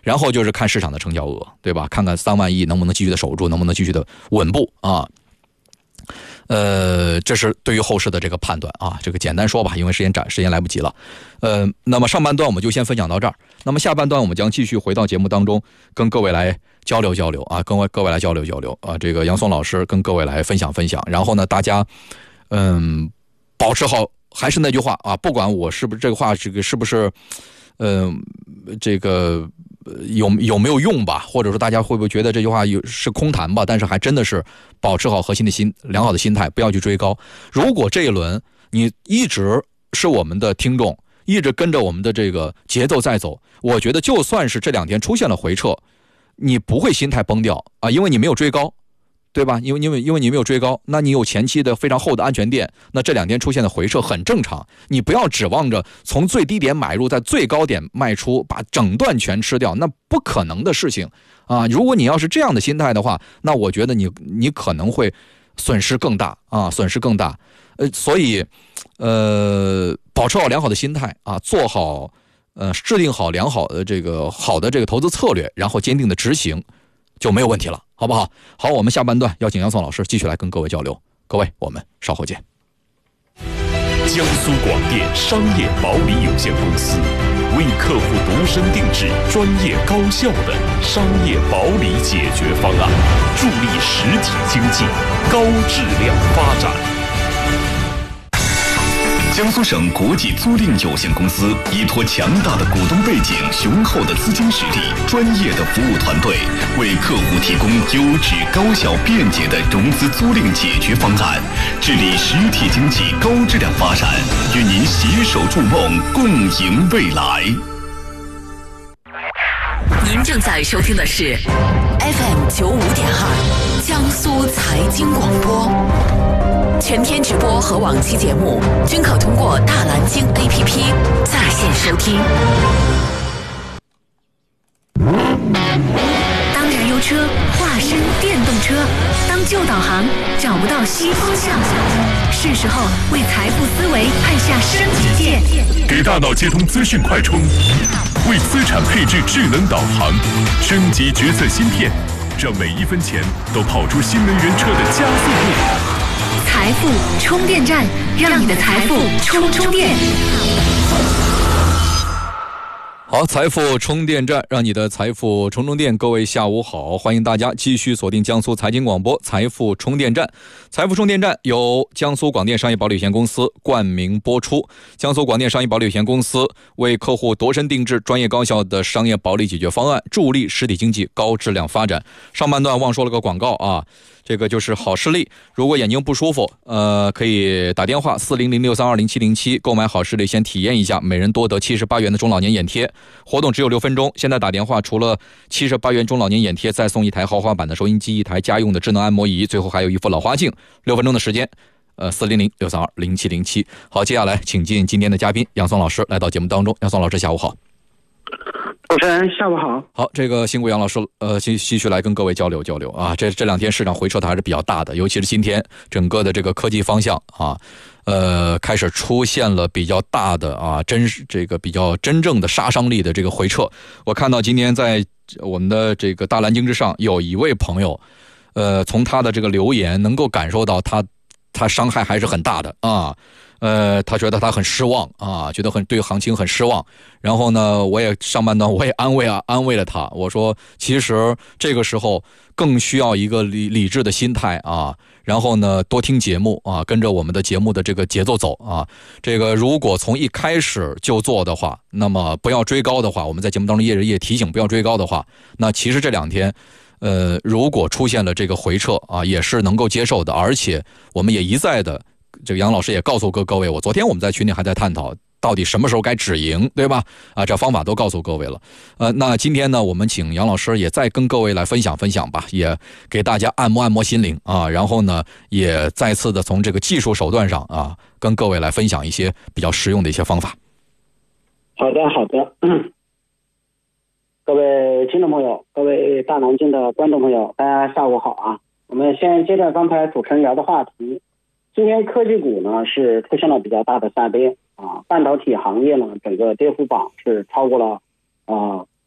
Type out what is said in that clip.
然后就是看市场的成交额，对吧？看看3万亿能不能继续的守住，能不能继续的稳步啊。这是对于后市的这个判断啊，这个简单说吧，因为时间来不及了。那么上半段我们就先分享到这儿。那么下半段我们将继续回到节目当中，跟各位来交流交流啊，跟各位来交流交流啊。这个杨松老师跟各位来分享分享。然后呢，大家保持好，还是那句话啊，不管我是不是这个话，这个是不是这个。有没有用吧？或者说大家会不会觉得这句话是空谈吧？但是还真的是保持好核心的良好的心态，不要去追高。如果这一轮你一直是我们的听众，一直跟着我们的这个节奏在走，我觉得就算是这2天出现了回撤，你不会心态崩掉啊，因为你没有追高，对吧？因为你没有追高，那你有前期的非常厚的安全垫，那这2天出现的回撤很正常。你不要指望着从最低点买入，在最高点卖出，把整段全吃掉，那不可能的事情啊！如果你要是这样的心态的话，那我觉得你可能会损失更大啊，损失更大。所以保持好良好的心态啊，做好制定好良好的这个投资策略，然后坚定的执行，就没有问题了。好不好？好，我们下半段邀请杨松老师继续来跟各位交流。各位，我们稍后见。 江苏广电商业保理有限公司为客户度身定制、专业高效的商业保理解决方案，助力实体经济高质量发展。 江苏省国际租赁有限公司依托强大的股东背景、雄厚的资金实力、专业的服务团队，为客户提供优质、高效、便捷的融资租赁解决方案，致力实体经济高质量发展，与您携手筑梦，共赢未来。 您正在收听的是 FM95.2 江苏财经广播。全天直播和往期节目均可通过大蓝鲸 APP 在线收听。当燃油车化身电动车，当旧导航找不到新方向，是时候为财富思维按下升级键， 给大脑接通资讯快充，为资产配置智能导航，升级决策芯片，让每1分钱都跑出新能源车的加速度。 财富充电站，让你的财富充电。 好，财富充电站，让你的财富充电。各位下午好，欢迎大家继续锁定江苏财经广播财富充电站。财富充电站由江苏广电商业保理有限公司冠名播出。江苏广电商业保理有限公司为客户度身定制、专业高效的商业保理解决方案，助力实体经济高质量发展。上半段忘说了个广告啊。这个就是好视力，如果眼睛不舒服，可以打电话4006320707购买好视力，先体验一下每人多得78元的中老年眼贴。活动只有6分钟，现在打电话除了78元中老年眼贴，再送1台豪华版的收音机、1台家用的智能按摩仪，最后还有1副老花镜。6分钟的时间，4006320707。好，接下来请进今天的嘉宾杨松老师来到节目当中。杨松老师下午好。 主持人下午好。 好，这个辛苦杨老师，继续来跟各位交流交流啊。这2天市场回撤的还是比较大的，尤其是今天整个的这个科技方向啊，开始出现了比较大的啊，比较真正的杀伤力的这个回撤。我看到今天在我们的这个大蓝鲸之上有一位朋友，从他的这个留言能够感受到他伤害还是很大的啊。他觉得他很失望啊，觉得对行情很失望。然后呢，上半段我也安慰了他，我说其实这个时候更需要一个理智的心态啊。然后呢，多听节目啊，跟着我们的节目的这个节奏走啊。这个如果从一开始就做的话，那么不要追高的话，我们在节目当中也提醒不要追高的话，那其实这2天。如果出现了这个回撤啊，也是能够接受的，而且我们也一再的，这个杨老师也告诉各位，昨天我们在群里还在探讨到底什么时候该止盈，对吧？啊，这方法都告诉各位了。那今天呢，我们请杨老师也再跟各位来分享吧，也给大家按摩心灵啊，然后呢，也再次的从这个技术手段上啊，跟各位来分享一些比较实用的一些方法。 好的。各位听众朋友，各位大南京的观众朋友，大家下午好啊！我们先接着刚才主持人聊的话题，今天科技股呢是出现了比较大的下跌啊，半导体行业呢整个跌幅榜是超过了